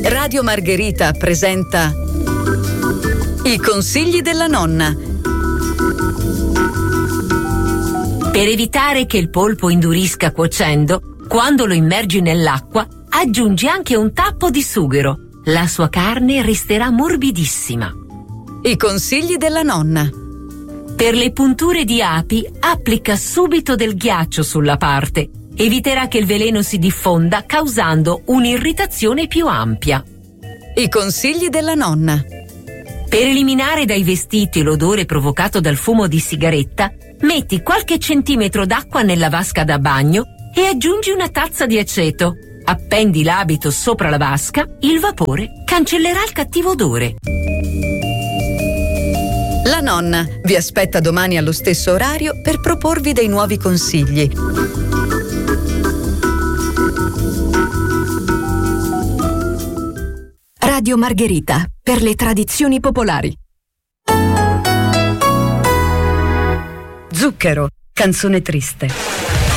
Radio Margherita presenta I consigli della nonna. Per evitare che il polpo indurisca cuocendo, quando lo immergi nell'acqua, aggiungi anche un tappo di sughero. La sua carne resterà morbidissima. I consigli della nonna. Per le punture di api, applica subito del ghiaccio sulla parte. Eviterà che il veleno si diffonda, causando un'irritazione più ampia. I consigli della nonna. Per eliminare dai vestiti l'odore provocato dal fumo di sigaretta, metti qualche centimetro d'acqua nella vasca da bagno e aggiungi una tazza di aceto. Appendi l'abito sopra la vasca, il vapore cancellerà il cattivo odore. La nonna vi aspetta domani allo stesso orario per proporvi dei nuovi consigli. Radio Margherita, per le tradizioni popolari. Zucchero, canzone triste.